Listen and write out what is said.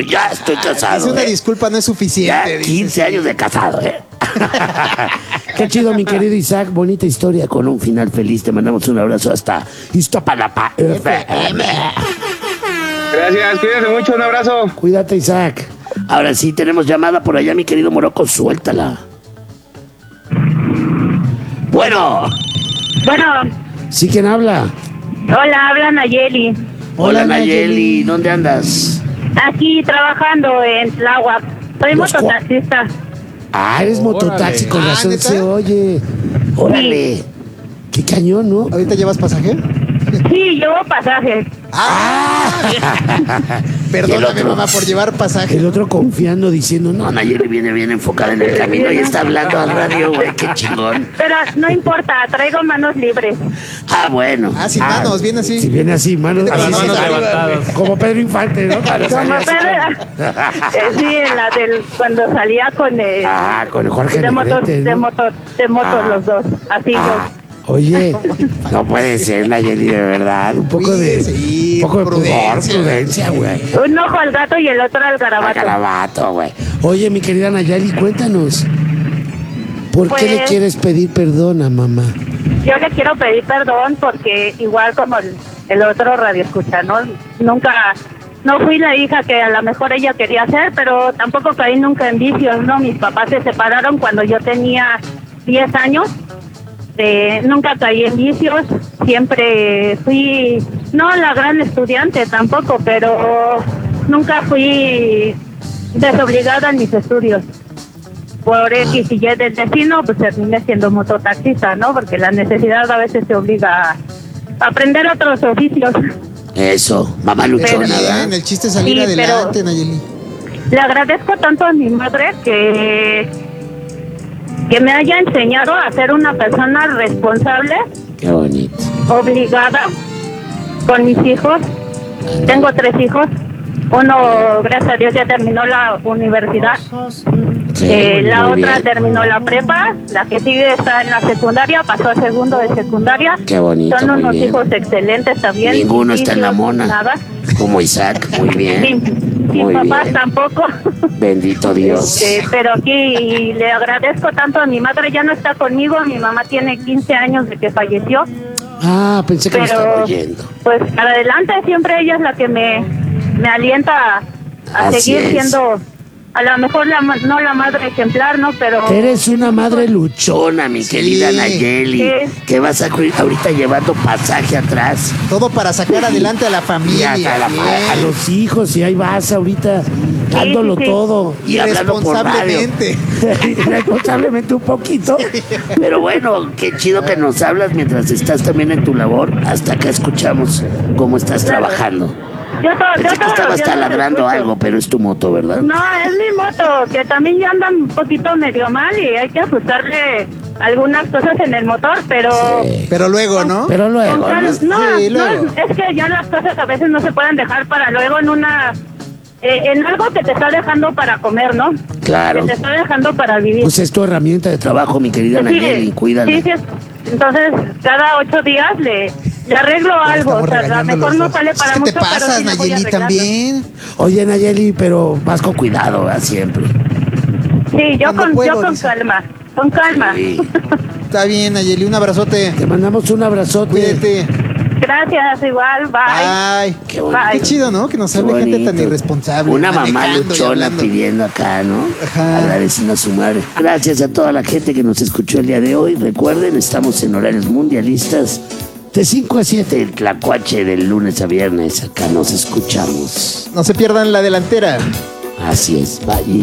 Ya estoy casado. Dice una disculpa no es suficiente. Ya 15 años de casado, Qué chido, mi querido Isaac. Bonita historia con un final feliz. Te mandamos un abrazo hasta Iztapalapa FM. Gracias, cuídense mucho, un abrazo. Cuídate, Isaac. Ahora sí, tenemos llamada por allá, mi querido Morocco. Suéltala. Bueno. ¿Sí, quién habla? Hola, habla Nayeli. Hola, Nayeli. ¿Dónde andas? Aquí trabajando en Tláhuac. Soy mototaxista. Eres mototaxi, con razón ¿neta? se oye. Órale. Qué cañón, ¿no? ¿Ahorita llevas pasaje? Sí, llevo pasaje. Perdóname, mamá, por llevar pasaje. El otro confiando, diciendo, no, Nayeli viene bien enfocada en el camino y está hablando al radio, güey. Qué chingón. Pero no importa, traigo manos libres. Bueno. Sin manos, viene así. Si viene así, manos Así, así, manos levantadas. como Pedro Infante, ¿no? Para Como salir así. sí, en la del cuando salía con el Con Jorge de motos, Negrete, ¿no? de motos los dos. Así Oye, No puede ser, Nayeli, de verdad. un poco de Sí, un poco de prudencia, güey. un ojo al gato y el otro al garabato. Garabato, güey. Oye, mi querida Nayeli, cuéntanos. ¿Por qué le Pues- quieres pedir perdón a mamá? Yo le quiero pedir perdón porque igual como el otro radio escucha, ¿no? No fui la hija que a lo mejor ella quería ser, pero tampoco caí nunca en vicios, ¿no? Mis papás se separaron cuando yo tenía 10 años. Nunca caí en vicios, siempre fui, no la gran estudiante tampoco, pero nunca fui desobligada en mis estudios. Por X y Y del destino, pues terminé siendo mototaxista, ¿no? Porque la necesidad a veces te obliga a aprender otros oficios. Eso, mamá luchona, ¿verdad? Bien, el chiste es salir Sí, adelante, Nayeli. Le agradezco tanto a mi madre que me haya enseñado a ser una persona responsable, Qué bonito. obligada con mis hijos. Tengo 3 hijos. Uno, gracias a Dios, ya terminó la universidad. La muy otra bien. terminó la prepa. La que sigue está en la secundaria, pasó a segundo de secundaria. Qué bonito, Son muy unos bien. hijos excelentes también. Ninguno está en la Limpios, mona. Nada. Como Isaac, muy bien. Mis Muy papás bien. tampoco. Bendito Dios. Pero aquí le agradezco tanto a mi madre, ya no está conmigo, mi mamá tiene 15 años de que falleció, Pensé que me estaba pero oyendo. pues para adelante siempre ella es la que me alienta a Así seguir es. siendo, a lo mejor no la madre ejemplar, ¿no? Pero Eres una madre luchona. Mi querida Nayeli, Sí. que vas a ahorita llevando pasaje atrás. Todo para sacar adelante a la familia. Y a la- Bien. A los hijos, y ahí vas ahorita dándolo sí, sí. todo. Y hablando por radio. Irresponsablemente. Irresponsablemente un poquito. Pero bueno, qué chido que nos hablas mientras estás también en tu labor. Hasta acá escuchamos cómo estás trabajando. yo Pensé que todos los estabas días los taladrando escucho. algo, pero es tu moto, ¿verdad? No, es mi moto, que también ya andan un poquito medio mal y hay que ajustarle algunas cosas en el motor, pero Pero luego, ¿no? Pero luego, Con ¿no? cal- no, Sí, no, luego. es que ya las cosas a veces no se pueden dejar para luego en algo que te está dejando para comer, ¿no? Claro. Que te está dejando para vivir. Pues es tu herramienta de trabajo. Trabajo, mi querida Nayeli, cuídala. sí, entonces cada 8 días le arreglo algo, o Estamos sea, a lo regañando mejor los no dos. sale para ¿Qué mucho, te pero pasas, sí le voy Nayeli, arreglando. también? Oye, Nayeli, pero Vas con cuidado, ¿verdad? Siempre. Sí, yo Cuando con puedo, dice. calma, con calma. Sí. Está bien, Nayeli, un abrazote. te mandamos un abrazote. Cuídate. Gracias, igual, bye. Ay, Qué bonito. Bye. qué chido, ¿no? Que nos hable gente tan Bonito. irresponsable. Una mamá manejando y luchona hablando. pidiendo acá, ¿no? Ajá. Agradeciendo a su madre. Gracias a toda la gente que nos escuchó el día de hoy. Recuerden, estamos en horarios mundialistas de 5 a 7, el Tlacuache del lunes a viernes. Acá nos escuchamos. No se pierdan la delantera. Así es, bye.